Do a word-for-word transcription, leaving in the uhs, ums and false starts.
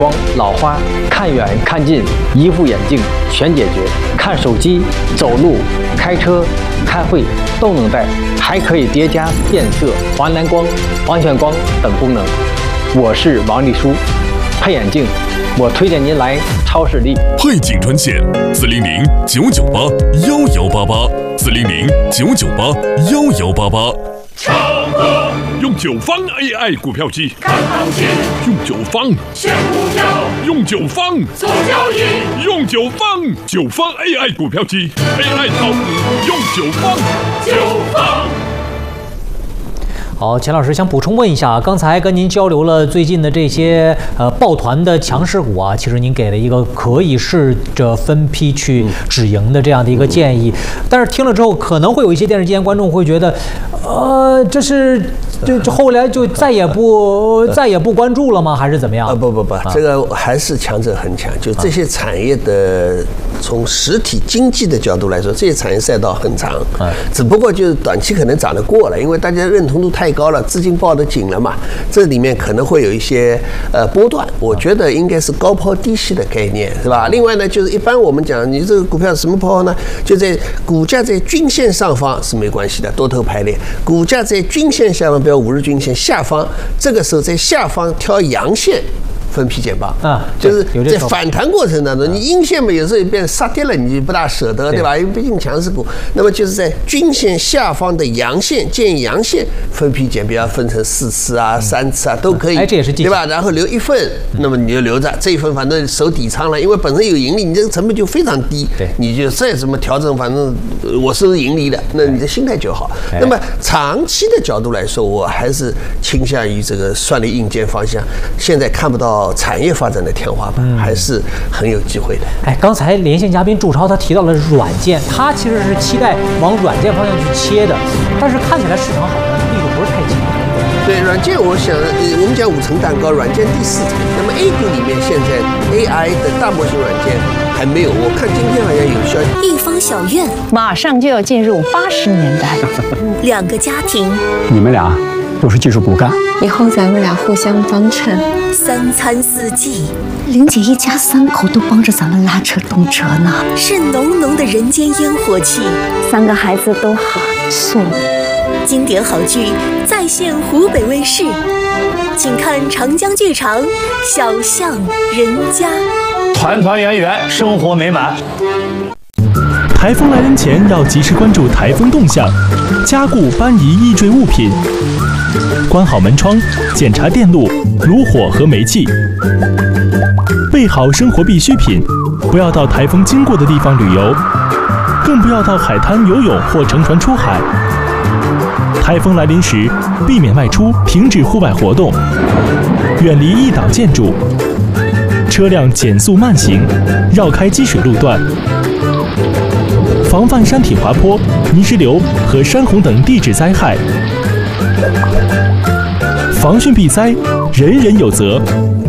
光、老花、看远看近，一副眼镜全解决。看手机、走路、开车、开会都能戴，还可以叠加变色、防蓝光、防眩光等功能。我是王丽书，配眼镜，我推荐您来超视力。 配镜专线：四零零九九八幺幺八八，四零零九九八幺幺八八。 超哥用九方 A I 股票机看行情， 用九方选股票， 用九方做交易， 用九方九方 A I 股票机 A I 炒股用九方九方。 好，钱老师想补充问一下，刚才跟您交流了最近的这些呃抱团的强势股啊，其实您给了一个可以试着分批去止盈的这样的一个建议，但是听了之后，可能会有一些电视机前观众会觉得，呃，这是这这后来就再也不再也不关注了吗？还是怎么样？ 啊不不不，这个还是强者恒强，就这些产业的从实体经济的角度来说，这些产业赛道很长，只不过就是短期可能涨得过了，因为大家认同度太高了，资金抱得紧了嘛，这里面可能会有一些呃波段，我觉得应该是高抛低吸的概念，是吧？另外呢，就是一般我们讲你这个股票什么抛呢？就在股价在均线上方是没关系的，多头排列；股价在均线下方，比如五日均线下方，这个时候在下方挑阳线。分批减磅啊， 就是在反弹过程当中，你阴线嘛，有时候也变杀跌了，你不大舍得，对吧？因为毕竟强势股。那么就是在均线下方的阳线，建议阳线分批减，比如分成四次啊、三次啊都可以， 哎，这也是技巧， 对吧？然后留一份，那么你就留着这一份，反正守底仓了，因为本身有盈利，你这个成本就非常低，你就再怎么调整，反正我是盈利的，那你的心态就好。那么长期的角度来说，我还是倾向于这个算力硬件方向，现在看不到产业发展的天花板，嗯、还是很有机会的。 哎，刚才连线嘉宾祝超他提到了软件，他其实是期待往软件方向去切的，但是看起来市场好像力度不是太强。 对软件，我想，呃，我们讲五层蛋糕，软件第四层。那么 A 股里面现在 A I 的大模型软件还没有，我看今天好像有消息。 一方小院马上就要进入八十年代， 两个家庭， 你们俩都是技术骨干， 以后咱们俩互相帮衬。 三餐四季， 玲姐一家三口都帮着咱们拉车动车呢， 是浓浓的人间烟火气。 三个孩子都好送。 经典好剧再现湖北卫视，请看长江剧场《小巷人家》， 团团圆圆，生活美满。 台风来临前要及时关注台风动向，加固搬移易坠物品，关好门窗，检查电路、炉火和煤气，备好生活必需品，不要到台风经过的地方旅游，更不要到海滩游泳或乘船出海。台风来临时，避免外出，停止户外活动，远离易倒建筑，车辆减速慢行，绕开积水路段，防范山体滑坡、泥石流和山洪等地质灾害。防汛避灾，人人有责。